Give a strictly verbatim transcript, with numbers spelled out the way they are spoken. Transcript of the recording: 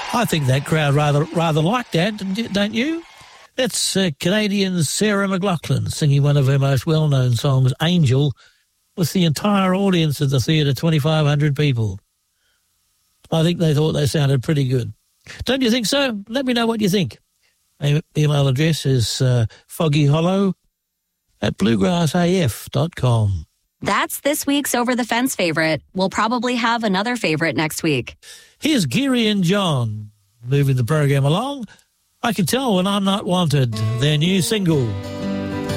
I think that crowd rather rather liked that, don't you? That's uh, Canadian Sarah McLachlan singing one of her most well-known songs, Angel, with the entire audience at the theatre, twenty-five hundred people. I think they thought they sounded pretty good. Don't you think so? Let me know what you think. My email address is uh, foggyhollow at bluegrass a f dot com. That's this week's Over the Fence favorite. We'll probably have another favorite next week. Here's Geary and John moving the program along. I Can Tell When I'm Not Wanted, their new single.